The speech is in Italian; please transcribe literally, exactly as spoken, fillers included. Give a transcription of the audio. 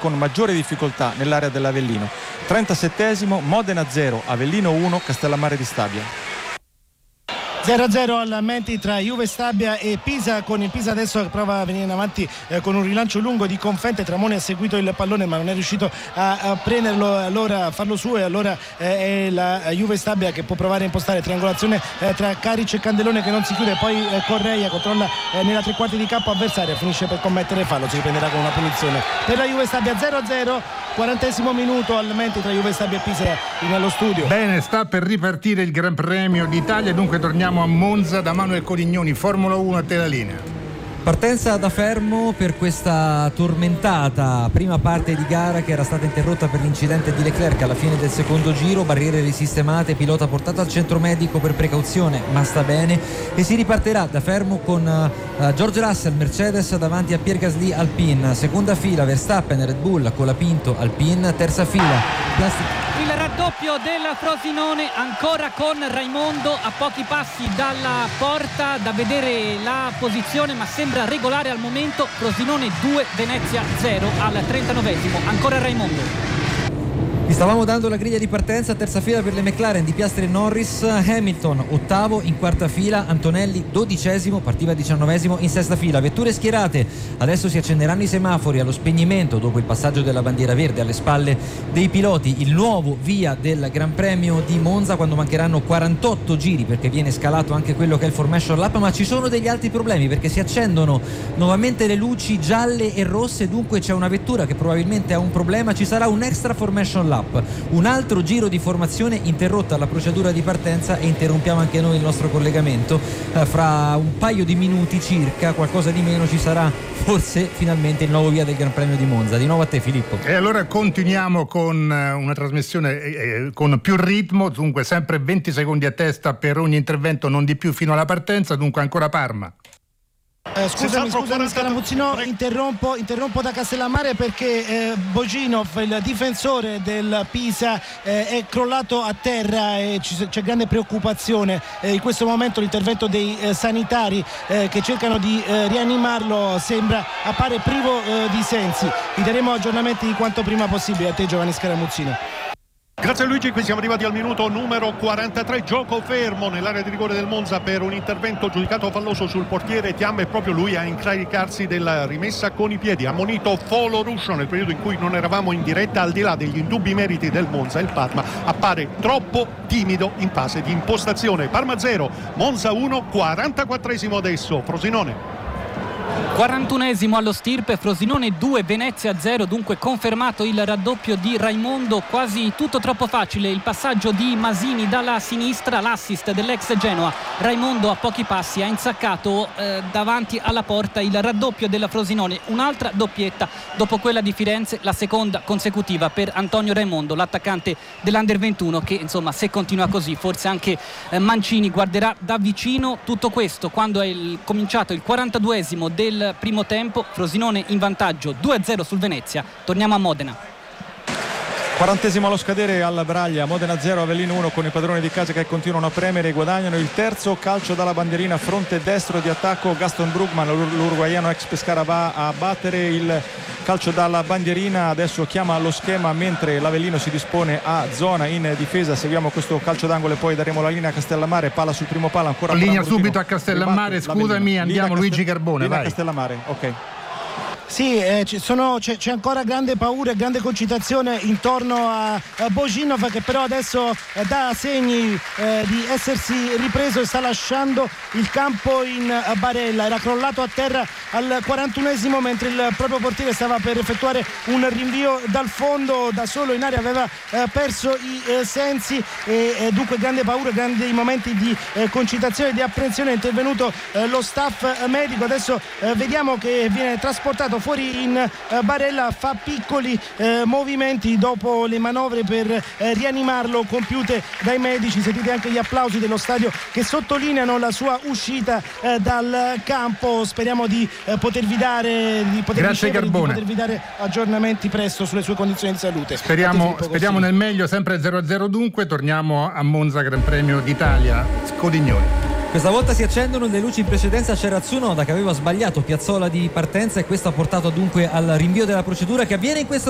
con maggiore difficoltà nell'area dell'Avellino. trentasettesimo, Modena zero, Avellino uno, Castellammare di Stabia. zero a zero al Menti tra Juve Stabia e Pisa, con il Pisa adesso che prova a venire in avanti eh, con un rilancio lungo di Confente. Tramoni ha seguito il pallone ma non è riuscito a, a prenderlo, allora a farlo suo, e allora eh, è la Juve Stabia che può provare a impostare triangolazione eh, tra Caric e Candelone che non si chiude, poi eh, Correia controlla eh, nella tre quarti di campo avversaria, finisce per commettere fallo, si riprenderà con una punizione per la Juve Stabia. Zero a zero, quarantesimo minuto al Menti tra Juve Stabia e Pisa nello studio. Bene, sta per ripartire il Gran Premio d'Italia, dunque torniamo a Monza da Manuel Codignoni. Formula uno, a te la linea. Partenza da fermo per questa tormentata prima parte di gara che era stata interrotta per l'incidente di Leclerc alla fine del secondo giro. Barriere risistemate, pilota portato al centro medico per precauzione ma sta bene, e si ripartirà da fermo con uh, George Russell Mercedes davanti a Pierre Gasly Alpine, seconda fila Verstappen Red Bull, Colapinto Alpine, terza fila Plastic. Il raddoppio del Frosinone ancora con Raimondo a pochi passi dalla porta, da vedere la posizione ma sembra regolare al momento. Frosinone due, Venezia zero al trentanovesimo, ancora Raimondo. Vi stavamo dando la griglia di partenza: terza fila per le McLaren di Piastri e Norris, Hamilton ottavo, in quarta fila Antonelli dodicesimo, partiva diciannovesimo in sesta fila. Vetture schierate, adesso si accenderanno i semafori allo spegnimento dopo il passaggio della bandiera verde alle spalle dei piloti. Il nuovo via del Gran Premio di Monza quando mancheranno quarantotto giri, perché viene scalato anche quello che è il Formation Lap, ma ci sono degli altri problemi perché si accendono nuovamente le luci gialle e rosse, dunque c'è una vettura che probabilmente ha un problema, ci sarà un extra Formation Lap, un altro giro di formazione, interrotta la procedura di partenza e interrompiamo anche noi il nostro collegamento. Eh, fra un paio di minuti circa, qualcosa di meno, ci sarà forse finalmente il nuovo via del Gran Premio di Monza. Di nuovo a te Filippo. E allora continuiamo con una trasmissione eh, con più ritmo, dunque sempre venti secondi a testa per ogni intervento, non di più fino alla partenza, dunque ancora Parma. Eh, scusami, scusami Scaramuzzino, interrompo, interrompo da Castellammare perché eh, Boginov, il difensore del Pisa, eh, è crollato a terra e ci, c'è grande preoccupazione. Eh, in questo momento l'intervento dei eh, sanitari eh, che cercano di eh, rianimarlo sembra appare privo eh, di sensi. Vi daremo aggiornamenti quanto prima possibile. A te Giovanni Scaramuzzino. Grazie Luigi, qui siamo arrivati al minuto numero quarantatré, gioco fermo nell'area di rigore del Monza per un intervento giudicato falloso sul portiere Thiam, e proprio lui a incaricarsi della rimessa con i piedi. Ammonito Folo Ruscio nel periodo in cui non eravamo in diretta. Al di là degli indubbi meriti del Monza, il Parma appare troppo timido in fase di impostazione. Parma zero, Monza uno, quarantaquattresimo adesso, Frosinone. quarantunesimo allo Stirpe, Frosinone due, Venezia zero, dunque confermato il raddoppio di Raimondo. Quasi tutto troppo facile il passaggio di Masini dalla sinistra, l'assist dell'ex Genoa. Raimondo a pochi passi ha insaccato eh, davanti alla porta il raddoppio della Frosinone, un'altra doppietta dopo quella di Firenze, la seconda consecutiva per Antonio Raimondo, l'attaccante dell'Under ventuno, che insomma se continua così forse anche eh, Mancini guarderà da vicino tutto questo. Quando è il, cominciato il quarantaduesimo del primo tempo, Frosinone in vantaggio due a zero sul Venezia. Torniamo a Modena. quarantesimo allo scadere al Braglia, Modena zero, Avellino uno, con i padroni di casa che continuano a premere e guadagnano il terzo. Calcio dalla bandierina, fronte destro di attacco, Gaston Brugman, l'uruguaiano ex Pescara, va a battere il calcio dalla bandierina. Adesso chiama lo schema mentre l'Avellino si dispone a zona in difesa. Seguiamo questo calcio d'angolo e poi daremo la linea a Castellammare. Palla sul primo palo, ancora linea subito a Castellammare. Scusami, andiamo Luigi Carbone, vai. Castellammare, ok. Sì, eh, ci sono, c'è, c'è ancora grande paura e grande concitazione intorno a, a Boginov, che però adesso eh, dà segni eh, di essersi ripreso e sta lasciando il campo in uh, barella. Era crollato a terra al quarantunesimo mentre il proprio portiere stava per effettuare un rinvio dal fondo, da solo in aria aveva eh, perso i eh, sensi e eh, dunque grande paura, grandi momenti di eh, concitazione e di apprensione. È intervenuto eh, lo staff eh, medico. Adesso eh, vediamo che viene trasportato fuori in eh, barella, fa piccoli eh, movimenti dopo le manovre per eh, rianimarlo compiute dai medici. Sentite anche gli applausi dello stadio che sottolineano la sua uscita eh, dal campo. Speriamo di eh, potervi dare di poter Grazie ricevere, di Carbone. potervi dare aggiornamenti presto sulle sue condizioni di salute. Speriamo, speriamo nel meglio, sempre zero a zero dunque. Torniamo a Monza, Gran Premio d'Italia. Codignoni. Questa volta si accendono le luci. In precedenza c'era Tsunoda che aveva sbagliato piazzola di partenza e questo ha portato dunque al rinvio della procedura che avviene in questo